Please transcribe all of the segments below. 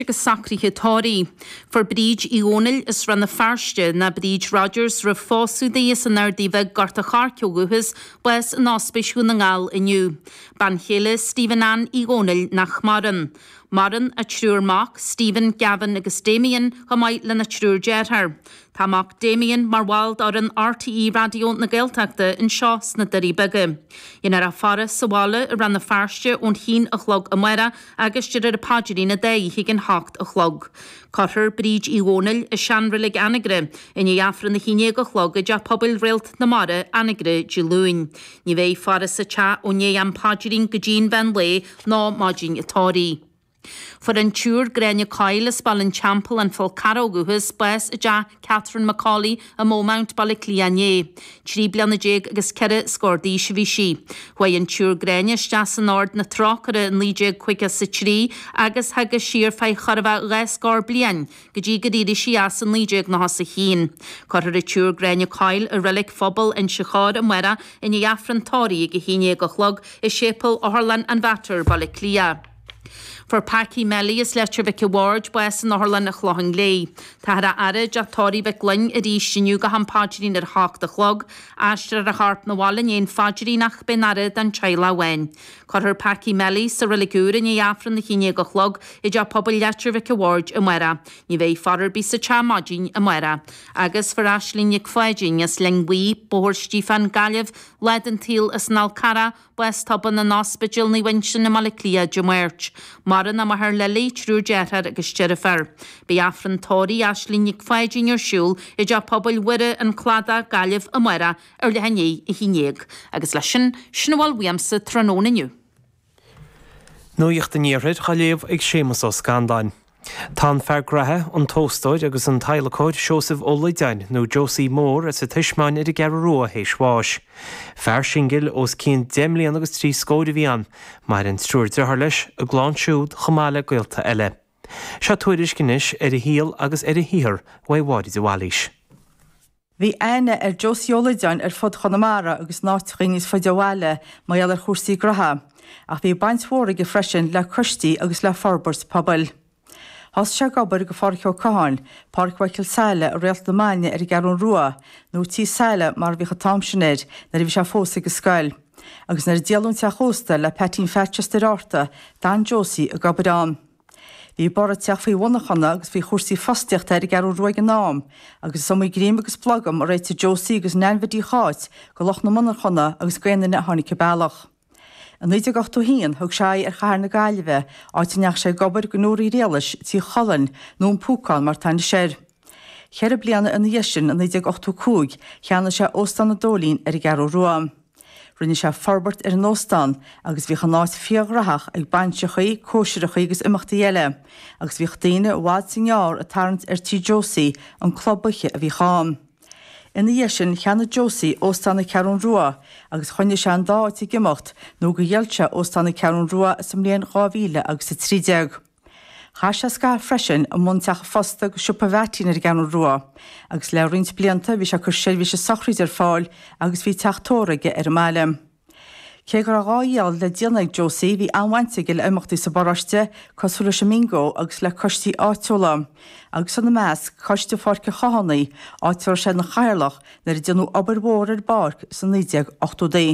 agus sacríthe tóirí. For bríd Ionil is ran na fearste na bríd Rogers ra fósú déas an ardíbh garta charceoguhus wes an áspéisiú na ngáil inniu. Ban chéile Stephen Ann Ionil nach Maran. Maran a trúrmach, Stephen, Gavin agus Damien chamaid le na trúr déirthar. Táach Damien mar bháil ar an RTE radio na Gaeltachta in seás na darí bige. Inar a fara sa bhála a ran na fearste ón hín a chlog a muire agus tíir a páidirí na dé hiigin hacht a chlog. Cothar bríd Ionil a seanrilig anigre in i afran na híine go chlog a deach pobil réalt na mara anigre de luin. Ní bhéh fara sa cha ó né an páidirín go dín ben le ná máidín a tóirí. For an túr Grenia Coiles ballin Champel and Folcaroguhus bes a ja Catherine Macaulay a Mount Ballicliané. Trí blianna déag agus cere scordí shvishi. Why an túr Grenia stas an ord na trocare an líje quick as sa trí agus haga sheer fai charva res gor blian. Gadi gadidi si as an líje na has a hín. Cotter a túr Grenia Coil a relic fobble in Shachad and Wera in a Afran Tori gahine gochlog a shepel Orlan and Vatter Balliclia. For Paki Melly is letter Vicky Ward, West and Orlan a chloching lay. Tahara Arad, a Tori Vicklin, a Rishin Yuga Hampagirin at Hawk the Clog, Ashtra a harp na wallin yin Fajirinach ben Arad and Chaila wen. Caught her Paki Melly, Cyrilligur in Yafran the Hinego Clog, a ja pobble letter Vicky Ward, a Mera. Nive father be such a magin, a Mera. Agus for Ashlyn Yik Fajin, as Lingwi, Bohor Stefan Gallev, Ledentil as Nalcara, West Tubban and Hospital ni Winshin and Malaclia, Jumerch. Maran am her lily true jetter agus Jennifer. Be Afran Tori Ashlyn Yik Fajin your shul, a ja pobble wire and Clada Gallev a Mera, or Lehanye, a Hineg. Agus Lashin, Shnowal Williams, Tranon in you. No yacht the nearhead, Halev, ag Seamus o Scandan. Tá fear grathe an tóstóid agus an tailacóid Joseph O'Lidain nó Josie Moore as a tuismáin ar a gar roa héis bháis. Fear singil os cín demlíon agus trí scóda bhían, mar an strúir de leis a glán siúd chomála gailta eile. Se tuairis cinis ar a híal agus ar a híhar bhaid de bhálís. Bhí aine Josie O'Lidain fod Chonamara agus náitghingis faideáile mai ar chósaí gratha, ach bhí baint mhóra go freisin le chuistí agus le forbairt pobal. Has se gobar go forcheo cáin, parchail saile a réalt na maine ar garún rua, nó tí saile mar bhí chatámsinnéid na bhí se fósa go scail. Agus na déalún te chósta le petín Ferchester áta, Dan Josie a gobarán. Bhí bara teach faoi bhnachanna agus bhí chósaí fasteachta ar garún rua an nám, agus som grím agus plagam a réite Josie agus nenmhadí cháit go loch na manachanna agus gaiine na tháinig bailach. An 19 híon thug sé ar chair na Gaillimhe áitineach sé gobar go nóirí réalas tí cholann nó an púcáin mar tan séir. Cheir bliana in dhéisisin an 1985 cheanna sé óstan na dólín ar garú ruam. Rinne sé forbairt ar an óstan agus bhí chanáit fiaghrathach ag baintsechaí, cóisirechaí agus imachtaí eile, agus bhí daine bhád sinneár a tarrant ar tí Josie an clubbache a bhí cháam. In dhéisisin cheanna Josie óstanna cearún rua agus chuine se an dáití gimocht nó go dhéilte óstanna cearún rua som léon 2000 agus sa 30. Cha se sca freisin a mунteach fosta go siúpa bhetín ar cearún rua, agus le rint blianta bhí se chur sérbhí se sochraid ar fáil agus bhí teachtóraige ar máile. Cé gur gáíal le déanaag Josie bhí anhainte le imachtaí sa baraiste cosúla se mingo agus le costí áiteola, agus san na meas coiste forca chahannaí áiteir sé na chairlach nar déanú obair ar barc san 1980.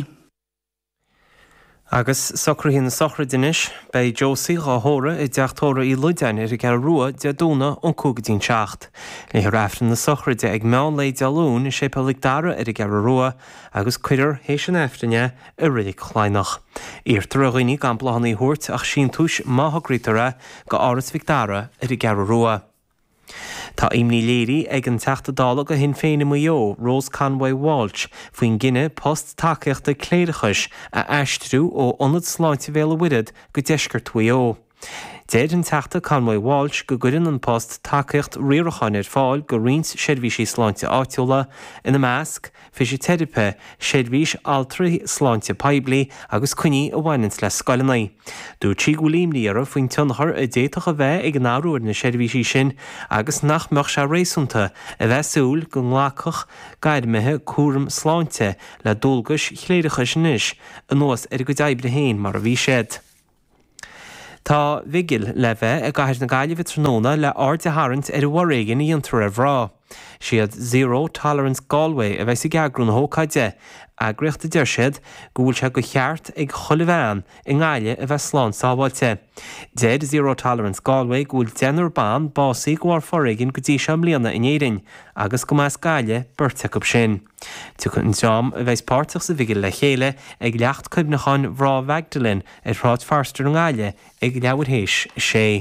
Agus socrhín na sochra dinis, bei Josie gáthóra i deachtóra í Ludain ar a gar rua de dúna an cúgadín seacht. Le rafran na sochra de ag meán le dealún i sé pelik dara ar a gar rua agus cuidir hééis an eftaine a ridig chláinach. Íirtar a ghoinní gan blahannaí thuirt ach sin túis máthagritara go áras Victara ar a gar rua. Tá imní léirí ag an teachtadála go hin féine muo Rose Conway Walsh faoin gine post takeíochta cléirechais a eistrú ó ionad sláinte bhéle wirid go deisceart tuo. Déad an teachta Conway Walsh go gurin an post takeíocht riarachan ar fáil go rins sérbhísí sláinte áiteola ina measc fi sé teidipe sérbhís altraí sláinte peibli agus cuní a bhainins le scoilinaí. Dú trí go líimlíara faoin tionthar a déach a bheith ag an áúir na sérbhísí sin agus nach meach se rééisúnta a bheith súil go nglácach gaiirimethe cuaram sláinte le dulgas chléirechas níos an nuas ar go daibre héin mar a bhí séad. Tá vigil le bheith a gaiir na gaiileh tróna le áirte harint bhharréigen í antar a bhrá. Siad Zero Tolerance Galway a bheith sa geagrún hócaide agriocht a deirsiad gúil se go cheart ag choilbhean i ngáile a bheith slán sábhailte. Dead Zero Tolerance Galway gúil déanar bán básaí gháir forréigen go dtí sem líana in éirin agus go más gáile burte go sin. Tu chun team a bheith páirteach sa vigil le chéile ag leacht cuimnachan bhrá Magdalene ar ráid farstar an ngáile ag leabhar héis sé.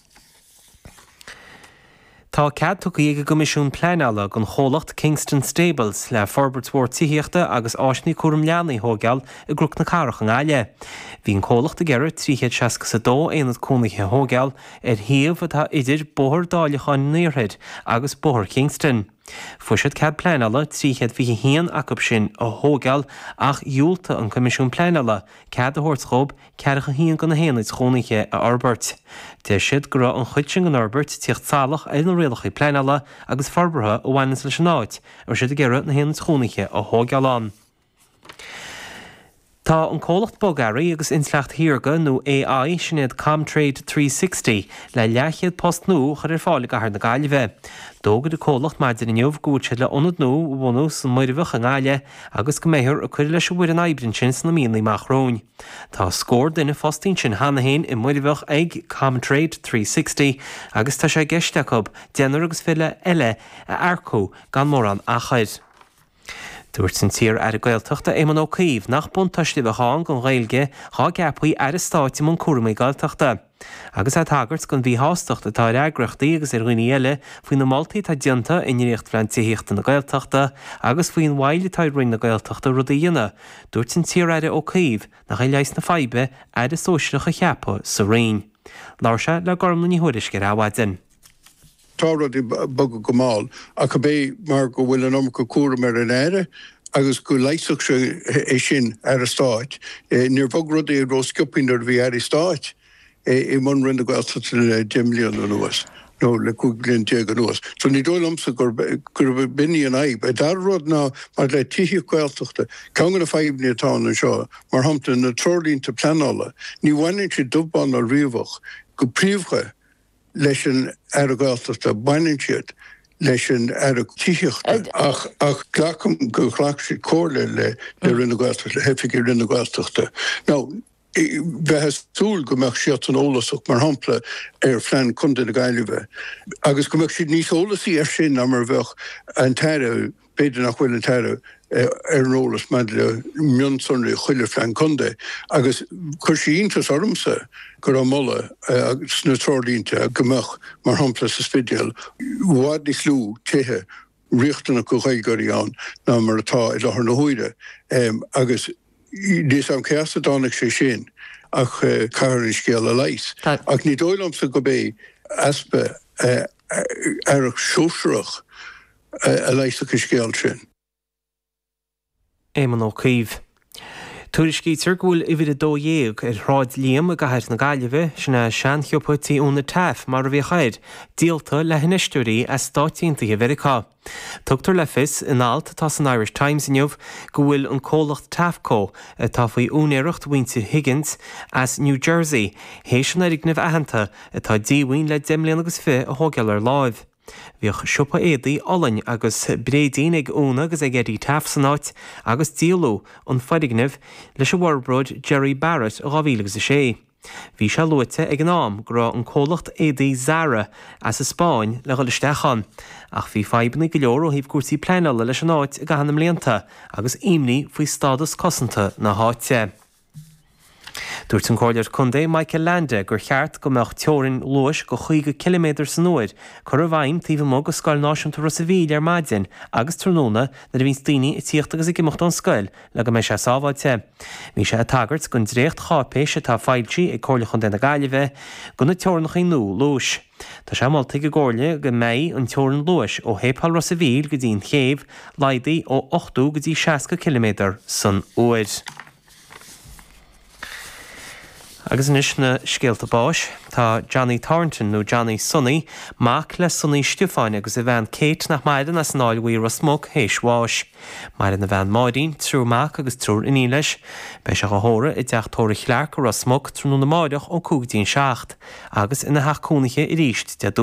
Tá cead tucaí go misisiún pleanála gon cholacht Kingston Stables le Forbertswór tííochta agus áisní cuam leanaí thógeal i grúch na carach an gáile. Bhín cholacht a geir 362 éanad cúnaithe thógeal ar thiomh atá idir bóthir dáileáin níorthaid agus bóthir Kingston. Fuisiad cead pleanála 321 acab sin a thógeal ach dúilta an comisiún pleanála cead a thuirtchób ceadcha híon go na héanaid chónaithe a Albert. Tá siad go raibh an chuid sin an Albert tíocht salach é na réalacha pleanála agus forbartha ó bhhainnas leis an áit ar siad a gceadh na héanaid chónaithe a thógealán. Tá an cólacht Bulgáraí agus insleacht hiarga nó AI sinad Comtrade 360 le leachiad post nó chur ar fála gahar na gáileh. Dógad a cólacht maidir in neomh gútead le onad nó bhhanú san muiribh an gáile agus go méthir a chuir leis bhuiir an aibrin sin na mínaí marróin. Tá scór duine fostín sin hanahéin i muiribh ag Comtrade 360 agus tá sé geisteachb déanar agus file eile a aircó gan mór an achaid. Dúirt san tír ar a gailteachta éman ó caomh nach buntaisli bh háin gon ghailge há geapaí ar a stáiti món cuairmaí gailteachta. Agus a tagart gon bhí hásteachta tá agrachtaí agus ar ghuiine eile faoin na moltaí tá dianta in riocht fleantííochtta na gailteachta agus faoin bhaile tá roiin na gailteachta rud a dhéine. Dúirt san tír ar ó caomh nach é leis na faibe ar a sóisireacha cheapa sa réin. Láir se le gormna ní thuirisce ráhaidin. Táradí bag go máil a go bé mar go bhfuil an go cuara mar an éire agus go leiseach se é sin ar a stáit. Níor bhag rud é rósciopin ar bhí ar i stáit i man rinne goilta le 10 milliún an nuas. No le 2 bliain an nuas. So ní dólamsa gur binní an aib. Dar rud ná mar le tíí gailteachta ceangan na feibní atá an seo mar hamta na trolínta pleanála. Ní bhhainn si dubbán a riomhach go príomhcha leis an ar a gailteachta baineann siad leis an ar a tííochta ach ghlacham go ghlach si cóirle le rinne gailteachta, le hefiigh rinne gailteachta. Now, bheit súil go meach siad an ólasach mar hampla ar phlean chunda na gaiileh. Agus go meach siad níos ólasí ar sin na mar bheith an teire, beidir nach bhfuil an teire ar an ólas meid le mionsonraí chuile phlean chunda. Agus chuir sí iontas ormsa gur an molla sna trolínta go meach mar hampla sa spideal. Bhhaid ní slú tithe riochtana go chailgarí an ná mar atá i lethar na huaire. Agus dís am ceasta dánig sé sin ach cairn scéal a leis. Ach ní dóilamsa go bé aspa arach siúsreach a leisach a scéal sin. Éman ó caomh. Tuairiscítear gúil i bhí a dódhéag ar ráid líam a gaiir na gaiileh sinna seancheopatí úna taif mar a bhí chaid, díalta le hinistúirí a stáitiíntaí a Vericá. Tugtar le fis in alt tá san Irish Times inniuh go bhfuil an cólacht taifcó a tá faoi únéireacht Winter Higgins as New Jersey, hééis an aignimh ahananta atá díhain le 10 milliún agus fi a thógeal ar láimh. Bhíoch siúpa éadaí olainn agus brédaín ag úna agus ag éirí taif san áit agus díalú an faidignimh leis a Warbroid Jerry Barrett a 2006. Bhí se luite ag an nám go raibh an cólacht éadaí Zara as sa Spáin le goilistechan, ach bhí feibna go leor ó híomh cuasaí pleanála leis an áit a gahanam léanta agus imní faoi stádas cosanta na háite. Dúirt an cóilear chundé Michael Lande gur cheart go meach teorann luais go 5 km san uair chur a bhaim tíomh mó go scoil náisiúnta Rosavíl ar maidin agus tróna na bhín daoine i tíocht agus i gimocht an scoil le go mé sé sábháilte. Bhí sé a tagart gon dréocht chápéis atá fáiltí ag cóirlach an den na gaiileh go na teornach nó luis. Tá sé máilta go ggóirle go méid an teorann luis ó Hépal Rosavíl go dtíon chéamh laidaí ó 8 go dtí 60 km san uair. Agus inis na scéalta báis, tá Johnny Thornton nó Johnny Sonny mac le Sonny Stiúfáin agus bhean céit nach maidan as náilhuí a smog hééis bháis. Maidan na bhean máidín trú mac agus trúr iní leis, Bei se go hóra I deachtóra chlear go smog trúnú na máideach ó cúgtíín seacht, agus ina haachcúnaiche I ríist de